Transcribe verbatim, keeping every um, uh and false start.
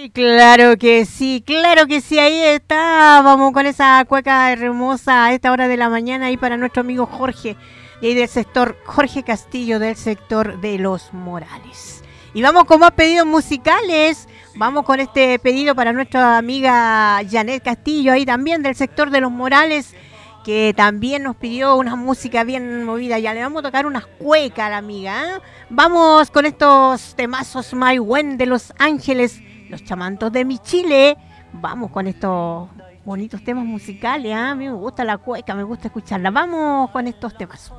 Claro que sí, claro que sí, ahí está. Vamos con esa cueca hermosa a esta hora de la mañana ahí para nuestro amigo Jorge, y ahí del sector, Jorge Castillo del sector de Los Morales. Y vamos con más pedidos musicales. Vamos con este pedido para nuestra amiga Janet Castillo, ahí también del sector de Los Morales, que también nos pidió una música bien movida. Ya le vamos a tocar unas cuecas a la amiga, ¿eh? Vamos con estos temazos My Wen de Los Ángeles, los chamantos de mi Chile. Vamos con estos bonitos temas musicales, ¿eh? A mí me gusta la cueca, me gusta escucharla. Vamos con estos temas.